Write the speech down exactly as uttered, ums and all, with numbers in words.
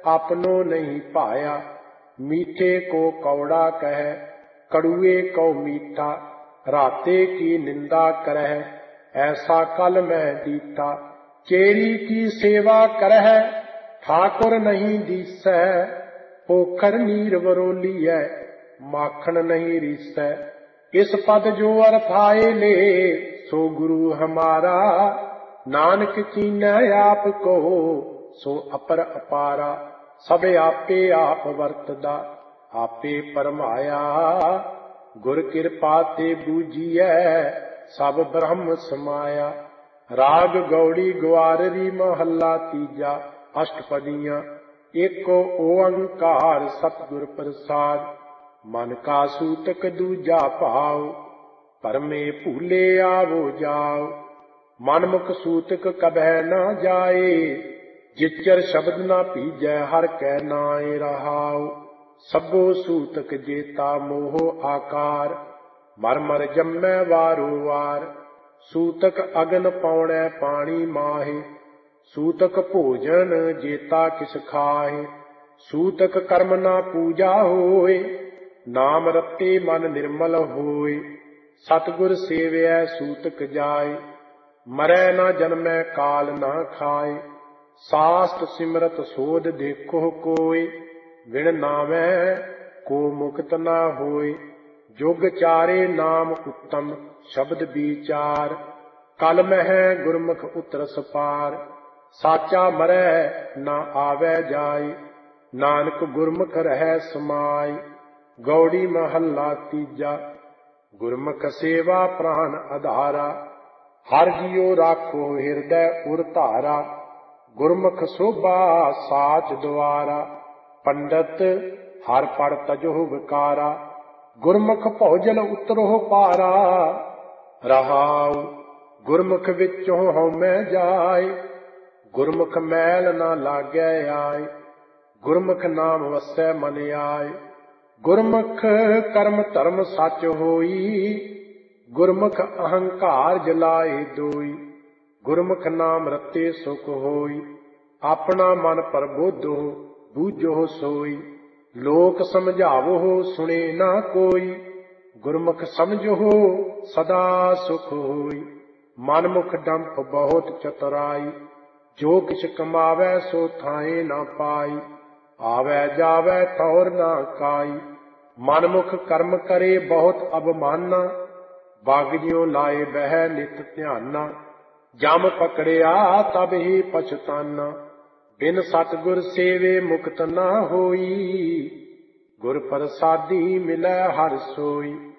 आपनो नहीं पाया। मीठे को कौड़ा कह, कड़ुए को मीठा, राते की निंदा करह, ऐसा कल मैं दीठा। चेरी की सेवा करह, ठाकुर नहीं दीसै, पोखर नीर वरोलियै, माखन नहीं रीसै। इस पद जो अर्थ आए ले, सो गुरु हमारा, नानक कीनै आप को, सो अपर अपारा। सब आपे आप वरतदा, आपे परमाया, गुर कृपा ते बूझिए, सब ब्रह्म समाया। राग गौड़ी ग्वाररी महला तीजा, अष्टपदियां। एको ओंकार सतगुर प्रसाद, मन का सूतक दूजा भाव, परमे भूले आवो जाओ। मनमुख सूतक कभै न जाए, जिचर शब्द न पीजै, हर कै नाए रहाओ। सबो सूतक जेता मोह आकार, मर मर जम्मै वारो वार। सूतक अगन पौणै पानी माहे, सूतक भोजन जेता किस खाहे। सूतक कर्म ना पूजा होए, नाम रते मन निर्मल होए। सतगुर सेवै सूतक जाए, मरै न जन्मै काल न खाए। सास्ट सिमरत सोध देखो कोय, बिन नामै को मुक्त न होए। जुग चारे नाम उत्तम, शब्द विचार, कल मह गुरमुख उतरस पार। साचा मरै न आवै जाय, नानक गुरमुख रहै समाय। गौड़ी महला तीजा, गुरमुख सेवा प्राण आधारा। हर जियो राखो हिरदै उर धारा, गुरमुख शोभा साच द्वारा। पंडित हर पढ़ तजो विकारा, गुरमुख भौजल उतरो पारा। रहाउ गुरमुख विचों हउमै जाय, गुरमुख मैल न लागै आय। गुरमुख नाम वसै मन आय, गुरमुख कर्म धर्म सच होई। गुरमुख अहंकार जलाए दोई, गुरमुख नाम रते सुख होई। अपना मन प्रबोधो बूझो सोई, लोक समझावो सुने ना कोई। गुरमुख समझो सदा सुख होई, मनमुख डंप बहुत चतुराई। जो किछ कमावै सो थाए ना पाई, आवै जावै ठौर ना काई। मनमुख कर्म करे बहुत अबमाना, बाग ज्यों लाए बह नित ध्याना। जम पकड़िया तब ही पछताना, बिन सतगुर सेवे मुक्त ना होई। गुर प्रसादी मिलै हर सोई।